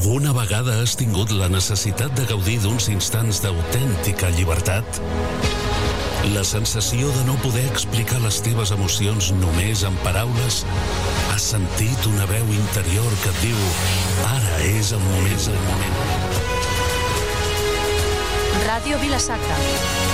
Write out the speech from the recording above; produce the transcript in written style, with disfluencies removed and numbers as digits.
Alguna vegada has tingut la necessitat de gaudir d'uns instants d'autèntica llibertat? La sensació de no poder explicar les teves emocions només amb paraules? Has sentit una veu interior que et diu: ara és el moment. Ràdio Vila-sacra.